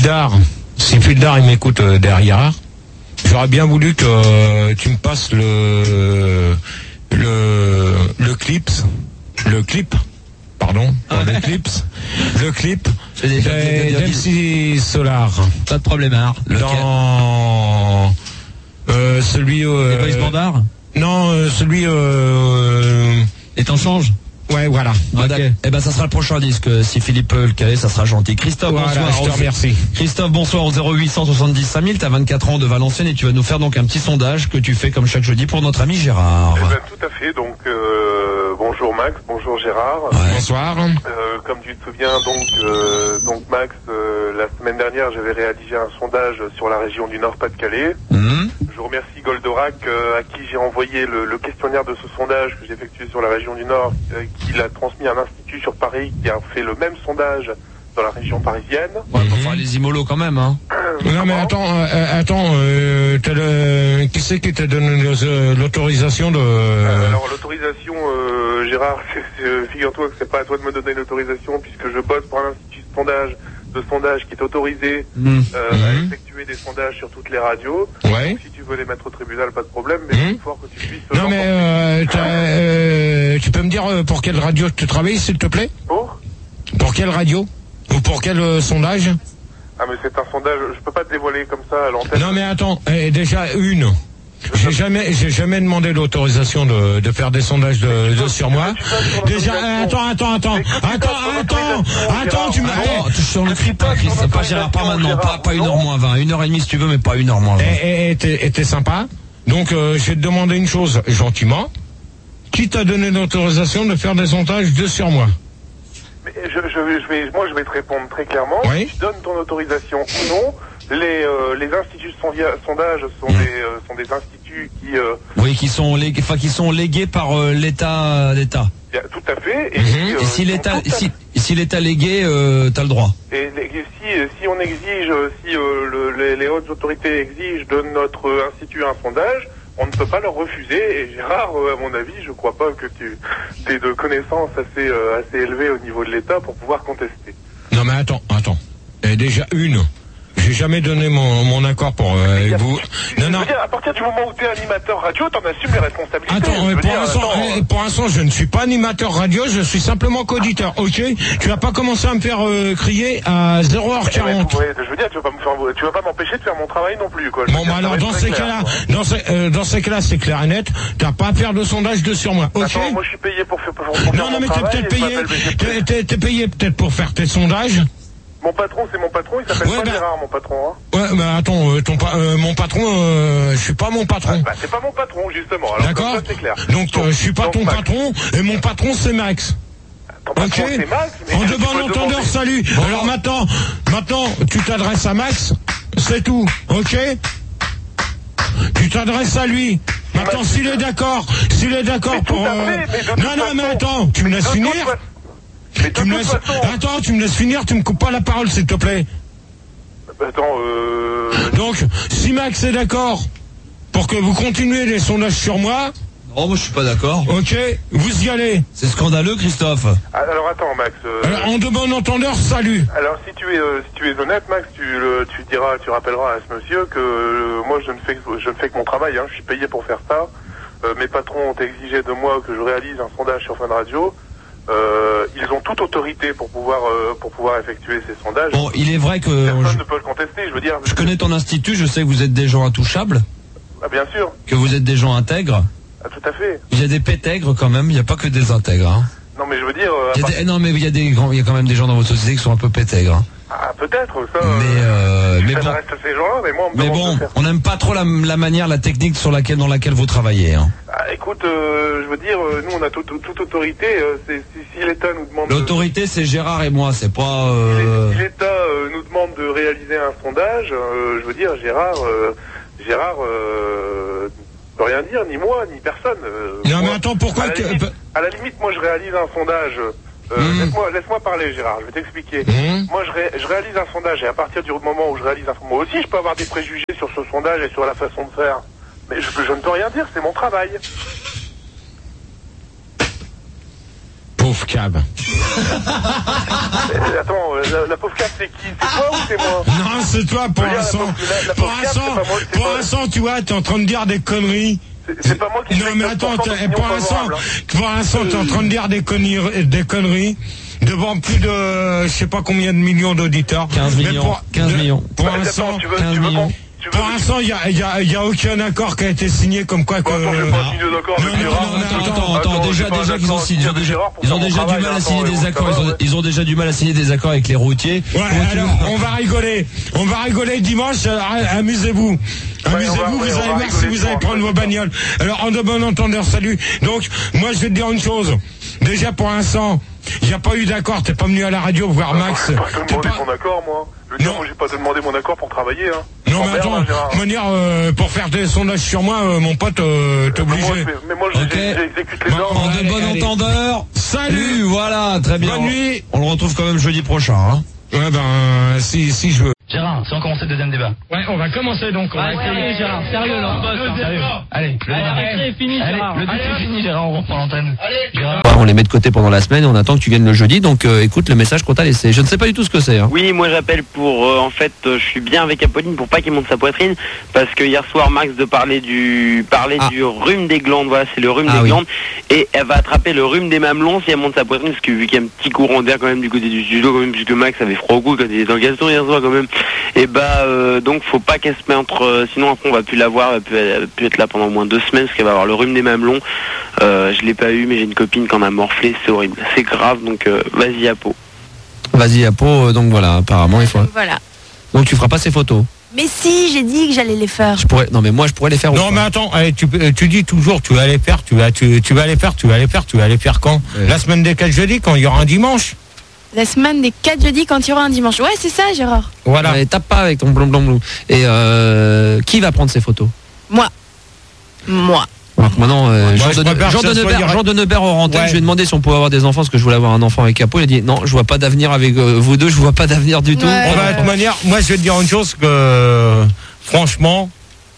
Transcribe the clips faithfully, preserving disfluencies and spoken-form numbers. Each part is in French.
Fildar, si Fildar il m'écoute euh, derrière, j'aurais bien voulu que euh, tu me passes le le le clip, le clip, pardon, pas le clip, le clip d'M C Solar. Pas de problème, hein. Dans euh, celui euh, Les Boys Bandar. Non, euh, celui euh, Et t'en changes. Ouais, voilà. Ok. Et eh ben ça sera le prochain disque. Si Philippe peut le caler, ça sera gentil. Christophe, voilà, bonsoir. Je te remercie. Christophe, bonsoir au zéro huit cent soixante-dix cinq mille. T'as vingt-quatre ans de Valenciennes et tu vas nous faire donc un petit sondage que tu fais comme chaque jeudi pour notre ami Gérard. Eh ben, tout à fait. Donc euh, bonjour Max, bonjour Gérard. Ouais. Bonsoir. Euh, comme tu te souviens, donc euh, donc Max, euh, la semaine dernière, j'avais réalisé un sondage sur la région du Nord-Pas-de-Calais. Mmh. Je remercie Goldorak euh, à qui j'ai envoyé le, le questionnaire de ce sondage que j'ai effectué sur la région du Nord, euh, qui l'a transmis à un institut sur Paris qui a fait le même sondage dans la région parisienne. Ouais, mmh. Enfin les Imolos quand même, hein. Non mais attends, euh, attends, euh, t'as le... qui c'est qui t'a donné l'autorisation de... Euh, alors l'autorisation, euh, Gérard, c'est, c'est, figure-toi que c'est pas à toi de me donner l'autorisation puisque je bosse pour un institut de sondage, de sondage qui est autorisé mmh. Euh, mmh. à effectuer des sondages sur toutes les radios. Ouais. Donc, si tu veux les mettre au tribunal, pas de problème, mais mmh. il faut que tu puisses... Non mais euh, euh, tu peux me dire pour quelle radio tu travailles s'il te plaît? Pour Pour quelle radio? Ou pour quel euh, sondage? Ah mais c'est un sondage, je peux pas te dévoiler comme ça à l'antenne. Non mais attends, eh, déjà une. J'ai jamais, j'ai jamais demandé l'autorisation de, de faire des sondages de, de sur moi. Déjà, euh, attends, attends, attends, attends, attends, attends, tu m'as. Oh, tu sur le cri pas, Chris, pas Gérard, pas maintenant, pas, pas une heure moins vingt, une heure et demie si tu veux, mais pas une heure moins vingt. Et, et, t'es, et t'es sympa. Donc, euh, je vais te demander une chose, gentiment. Qui t'a donné l'autorisation de faire des sondages de sur moi? Mais je, je, je vais, moi, je vais te répondre très clairement. Oui. Tu donnes ton autorisation ou non. Les, euh, les instituts de sondage sont, mmh. des, euh, sont des instituts qui... Euh, oui, qui sont, lég... enfin, qui sont légués par euh, l'État. l'État. Tout à fait. Et, mmh. qui, euh, et si l'État si, si l'État légué, euh, t'as le droit. Et, et si, si on exige, si euh, le, les, les hautes autorités exigent de notre institut un sondage, on ne peut pas leur refuser. Et Gérard, euh, à mon avis, je crois pas que tu aies de connaissances assez, euh, assez élevées au niveau de l'État pour pouvoir contester. Non mais attends, attends. Et déjà une... J'ai jamais donné mon, mon accord pour euh, vous. Je non, non. Veux dire, à partir du moment où tu es animateur radio, t'en assumes les responsabilités. Attends, mais pour l'instant, attends, pour l'instant, je ne suis pas animateur radio, je suis simplement qu'auditeur. Ok, tu vas pas commencer à me faire euh, crier à zéro heure quarante. Ouais, je veux dire, tu vas pas me faire, tu vas pas m'empêcher de faire mon travail non plus, quoi. Bon, bah alors dans ces cas-là, dans ces, euh, dans ces cas-là, c'est clair et net. T'as pas à faire de sondage de sur moi. Ok. Attends, moi je suis payé pour faire. Pour, pour faire non, non, mais t'es peut-être payé. T'es, t'es, t'es payé peut-être pour faire tes sondages. Mon patron, c'est mon patron, il s'appelle ouais, pas bah, Gérard, mon patron. Hein. Ouais, bah attends, euh, ton pa- euh, mon patron, euh, je suis pas mon patron. Ah, bah, c'est pas mon patron, justement. Alors, d'accord. Ça, c'est clair. Donc, donc euh, je suis pas ton Max. patron, et mon patron, c'est Max. Ton patron, ok. C'est Max, mais en de bon entendeur, salut. Bon. Alors maintenant, maintenant, tu t'adresses à Max, c'est tout, ok. Tu t'adresses à lui. Maintenant, s'il est d'accord, s'il est d'accord pour... Euh... Fait, non, non, mais attends, tu me laisses finir. Tu me laisses... façon... Attends, tu me laisses finir, tu me coupes pas la parole, s'il te plaît. Attends, euh... Donc, si Max est d'accord pour que vous continuez les sondages sur moi... Oh, moi je suis pas d'accord. Ok, vous y allez. C'est scandaleux, Christophe. Alors attends, Max. Euh... Alors, en de bon entendeur, salut. Alors si tu es euh, si tu es honnête, Max, tu le, tu diras, tu rappelleras à ce monsieur que euh, moi je ne fais que, je ne fais que mon travail. Hein, je suis payé pour faire ça. Euh, mes patrons ont exigé de moi que je réalise un sondage sur Fun Radio. Euh, ils ont toute autorité pour pouvoir euh, pour pouvoir effectuer ces sondages. Bon, il est vrai que personne je... ne peut le contester. Je veux dire. Je connais ton institut. Je sais que vous êtes des gens intouchables. Ah bien sûr. Que vous êtes des gens intègres. Ah, tout à fait. Il y a des pétègres quand même, il n'y a pas que des intègres. Hein. Non mais je veux dire... Euh, il y a part... des... Non mais il y, a des... il y a quand même des gens dans votre société qui sont un peu pétègres. Hein. Ah peut-être, ça... Mais, euh, mais ça bon, reste ces gens-là, mais moi on me mais bon, on n'aime pas trop la, la manière, la technique sur laquelle, dans laquelle vous travaillez. Hein. Ah, écoute, euh, je veux dire, euh, nous on a tout, tout, toute autorité, euh, c'est, si, si l'État nous demande... L'autorité de... c'est Gérard et moi, c'est pas... Euh... Si l'État euh, nous demande de réaliser un sondage, euh, je veux dire, Gérard... Euh, Gérard... Euh, peut rien dire, ni moi, ni personne. Euh, non moi, mais attends, pourquoi... À la, que... limite, à la limite, moi je réalise un sondage... Euh, mmh. laisse-moi, laisse-moi parler, Gérard, je vais t'expliquer. Mmh. Moi, je, ré, je réalise un sondage, et à partir du moment où je réalise un sondage, moi aussi, je peux avoir des préjugés sur ce sondage et sur la façon de faire. Mais je, je ne peux rien dire, c'est mon travail. Pouf. pauvre cave. Euh, Attends, la, la pauvre cave, c'est qui? C'est toi ou c'est moi? Non, c'est toi, pour Je veux dire, la l'instant. pauvre- la- la Pour pauvre cave, l'instant, c'est pas moi, c'est pour pas- l'instant, tu vois, t'es en train de dire des conneries. C'est- C'est pas moi qui Non, fais mais neuf pour attends, cent t'es- d'opinion pour l'instant, favorable, hein. pour l'instant, t'es en train de dire des conneries, des conneries devant plus de, je sais pas combien de millions d'auditeurs. quinze Mais millions. pour- quinze de- millions. Pour Bah, l'instant, attends, tu veux, quinze tu veux millions. qu'on- tu veux- pour l'instant, il y a, il y a, il y a aucun accord qui a été signé comme quoi que. Bon, attends, je vais pas signer d'accord Non, avec non, Gérard. non, non, Attends, attends, Attends, attends, déjà, j'ai pas déjà qu'ils ont d'accord signé, ils ont avec déjà, Gérard pour ils ont faire mon déjà du travail, mal à hein, signer attends, des ça accords, va, ils ont, ouais. ils ont déjà du mal à signer des accords avec les routiers. Ouais, Comment tu alors, veux- on va rigoler. On va rigoler dimanche. euh, Amusez-vous. Amusez-vous, on va- vous ouais, on allez va voir si rigoler vous allez dimanche, prendre ouais, vos bagnoles. Alors, en de bon entendeur, salut. Donc, moi, je vais te dire une chose. Déjà, pour l'instant, il n'y a pas eu d'accord. T'es pas venu à la radio voir Max. Je vais pas te T'es demander pas- ton accord, moi. Je veux dire, Non. moi, j'ai pas demandé mon accord pour travailler, hein. Non, mais Emmerde, attends, hein, Gérard. de manière, euh, pour faire des sondages sur moi, euh, mon pote, euh, t'es Mais moi, obligé. je fais- mais moi, j'ai- Ok. j'exécute les Bon, ordres. En de Allez, bon allez. entendeur. Salut. Voilà, très bien. Bonne nuit. On le retrouve quand même jeudi prochain, hein. Ouais, ben, si, si je veux. Gérard, si on commence le deuxième débat. Ouais, on va commencer donc. On va essayer. Gérard, sérieux là. Sérieux. Allez, le débat est fini, Gérard. Le débat est fini, Gérard, on reprend l'antenne. Gérard. On les met de côté pendant la semaine et on attend que tu viennes le jeudi, donc euh, écoute le message qu'on t'a laissé. Je ne sais pas du tout ce que c'est. Hein. Oui, moi j'appelle pour, euh, en fait, euh, je suis bien avec Apolline pour pas qu'il monte sa poitrine, parce que hier soir Max de parler du, parler Ah. du rhume des glandes, voilà, c'est le rhume Ah des oui. glandes, et elle va attraper le rhume des mamelons si elle monte sa poitrine, parce que vu qu'il y a un petit courant d'air quand même du côté du studio, quand même, puisque Max avait froid au cou quand il était en Gaston hier soir quand même, et bah, euh, donc faut pas qu'elle se mette entre, euh, sinon après on va plus la voir, elle peut, elle peut être là pendant au moins deux semaines, parce qu'elle va avoir le rhume des mamelons. Euh, je l'ai pas eu, mais j'ai une copine qui en a morflé, c'est horrible, c'est grave, donc euh, vas-y Apo. Vas-y, Apo, euh, donc voilà, apparemment il faut. Voilà. Donc tu feras pas ces photos. Mais si, j'ai dit que j'allais les faire. Je pourrais. Non mais moi je pourrais les faire. ou Non pas. mais attends, allez, tu, peux- tu dis toujours tu vas les faire, tu vas, tu, tu vas les faire, tu vas les faire, tu vas les faire quand? Ouais. La semaine des quatre jeudis, quand il y aura un dimanche. La semaine des quatre jeudis quand il y aura un dimanche. Ouais, c'est ça, Gérard. Voilà. Ouais, tape pas avec ton blond blond blond. Et euh, qui va prendre ces photos? Moi. Moi. Donc maintenant, euh, Moi, Jean, je de, préfère Jean que ça de soit Neubert, direct. Jean de Neubert hors antenne, Ouais. je lui ai demandé si on pouvait avoir des enfants, parce que je voulais avoir un enfant avec Apo. Il a dit non, je vois pas d'avenir avec euh, vous deux, je vois pas d'avenir du tout. Ouais. On va de toute manière, moi je vais te dire une chose que euh, franchement,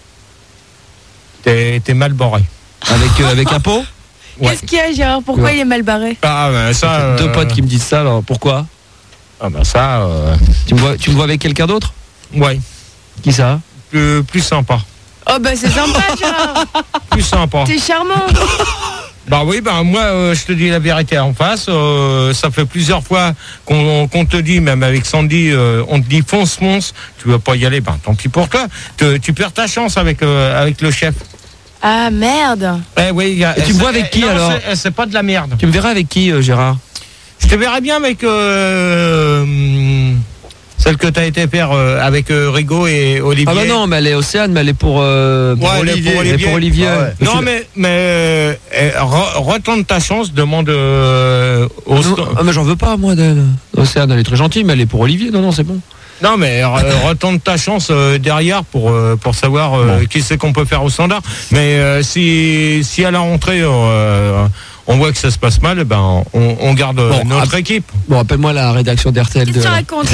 t'es t'es mal barré. Avec, euh, avec Apo. Ouais. Qu'est-ce qu'il y a, Gérard? Pourquoi Ouais. il est mal barré? Ah ben ça. Deux euh, potes qui me disent ça, alors pourquoi? Ah ben ça. euh, Tu me vois, tu me vois avec quelqu'un d'autre? ouais. Qui ça? Plus, plus sympa. Oh bah c'est sympa, Gérard. Plus sympa. T'es charmant. Bah oui, bah moi euh, je te dis la vérité en face. euh, ça fait plusieurs fois qu'on qu'on te dit, même avec Sandy, euh, on te dit fonce, fonce. Tu veux pas y aller, ben tant pis pour toi. Te- tu perds ta chance avec euh, avec le chef. Ah merde. Eh oui, il y a- Et tu me c'est- vois avec qui, non, alors c'est- C'est pas de la merde. Tu me verras avec qui, euh, Gérard? Je te verrais bien avec euh, hum, celle que tu as été faire euh, avec euh, Rigaud et Olivier. Ah bah non, mais elle est Océane, mais elle est pour, euh, pour, Ouais, elle est Olivier. pour Elle est Olivier. pour Olivier. Ah ouais. Non, mais, mais euh, eh, re- retente ta chance, demande euh, au Ah, non, stand- ah, mais j'en veux pas, moi, d'elle. Océane, elle est très gentille, mais elle est pour Olivier. Non, non, c'est bon. Non, mais re- retente ta chance euh, derrière pour, euh, pour savoir euh, Bon. qui c'est qu'on peut faire au standard. Mais euh, si, si à la rentrée, euh, on voit que ça se passe mal, eh ben, on, on garde Bon, notre ah, équipe. Bon, appelle-moi la rédaction d'R T L. Qu'est-ce que De... tu racontes?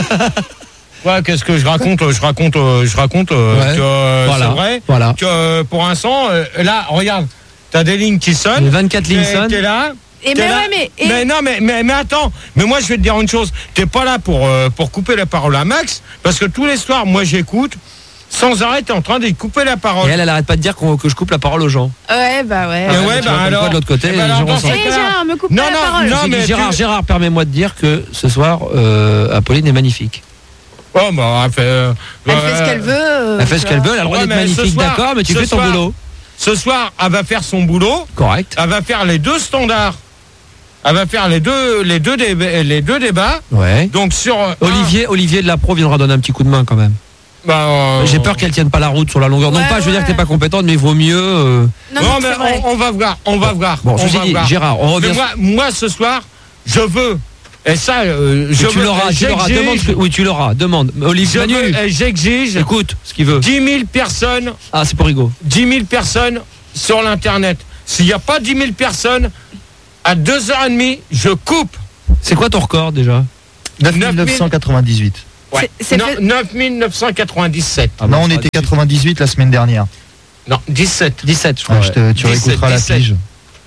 Ouais, qu'est-ce que je raconte Je raconte, euh, je raconte euh, Ouais. que euh, Voilà. c'est vrai. Voilà. Que euh, pour l'instant, euh, là, regarde, t'as des lignes qui Les sonnent. vingt-quatre lignes T'es sonnent. t'es là. Et T'es mais là. ouais, mais. et- Mais non, mais, mais, mais attends, mais moi je vais te dire une chose, t'es pas là pour, euh, pour couper la parole à Max, parce que tous les soirs, moi j'écoute, sans arrêt, t'es en train de lui couper la parole. Et elle, elle arrête pas de dire qu'on- que je coupe la parole aux gens. Ouais, bah ouais. Et Ah, ouais, tu bah vois, comme alors. quoi, de l'autre côté, eh ben les alors, gens dans sont- ces Eh cas-là- Gérard, me coupe Non, pas la non, parole. non. J'ai dit, mais Gérard, tu- Gérard, permets-moi de dire que ce soir, euh, Apolline est magnifique. Oh, bah, elle fait. euh, Elle euh, fait ce qu'elle veut. euh, Elle fait ce qu'elle veut, elle a le droit Ouais, d'être mais ce magnifique, soir- d'accord, mais tu ce fais ton soir- boulot. Ce soir, elle va faire son boulot, Correct. elle va faire les deux standards. Elle va faire les deux, les deux, débats, les deux débats. Ouais. Donc sur. euh, Olivier, Olivier de la Pro viendra donner un petit coup de main quand même. un, bah, euh, J'ai peur qu'elle tienne pas la route sur la longueur. non Ouais, pas, je veux dire ouais. que t'es pas compétente, mais il vaut mieux. euh, Non, Non, non, mais c'est vrai. on, on va voir, on va voir. Bon, on je va dis, voir. Gérard, on Mais revient. moi, moi, ce soir, je veux. Et ça, euh, je Mais tu veux. l'auras, et tu l'auras. j'exige- Demande. ce que- Oui, tu l'auras. Demande. je Olivier Manu, veux- et j'exige écoute ce qu'il veut. dix mille personnes, Ah, c'est pour Rigaud. dix mille personnes sur l'internet. S'il n'y a pas dix mille personnes, à deux heures trente, je coupe. C'est quoi ton record déjà? neuf mille neuf cent quatre-vingt-dix-huit. Ouais. C'est- c'est Non, fait- neuf mille neuf cent quatre-vingt-dix-sept. Ah, non, bon, on ça était va, quatre-vingt-dix-huit la semaine dernière. Non, dix-sept. dix-sept, je crois. Ah, je te- tu dix-sept, réécouteras la dix-sept. pige.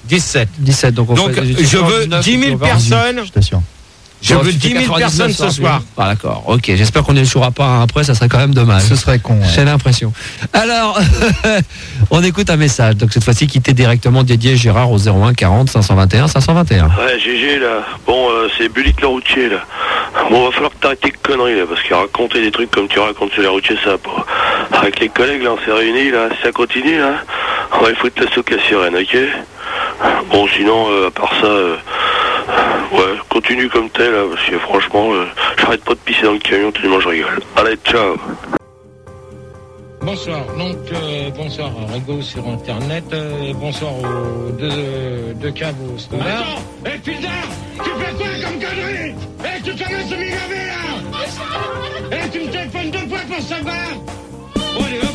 dix-sept. dix-sept, donc on Donc, fait, je veux dix mille personnes. Je t'assure. Je Bon, veux tu fais dix mille quatre-vingt-dix-neuf personnes ce soir. Ah, d'accord, ok. J'espère qu'on n'échouera pas un après, ça serait quand même dommage. Ce serait con. Ouais. J'ai l'impression. Alors, on écoute un message. Donc, cette fois-ci, qui t'est directement dédié, Gérard, au zéro un quarante cinq cent vingt et un cinq cent vingt et un. Ouais, G G, là. Bon, euh, c'est Bulic le routier, là. Bon, va falloir que t'arrêtes tes conneries, là, parce qu'il raconter des trucs comme tu racontes sur les routiers, ça va pas. Avec les collègues, là, on s'est réunis, là. Si ça continue, là, on va foutre la souque à sirène, ok? Bon, sinon, euh, à part ça, euh, ouais, continue comme tel, là, parce que franchement, euh, j'arrête pas de pisser dans le camion, tellement je rigole. Allez, ciao. Bonsoir, donc euh, bonsoir à Rigo sur internet, euh, bonsoir aux deux, euh, deux caves au standard. Attends, hé hey, Pildar, tu fais quoi comme connerie? Hé, hey, tu te laisses m'y laver là. Hé, hey, tu me téléphones deux fois pour savoir. Oh, allez,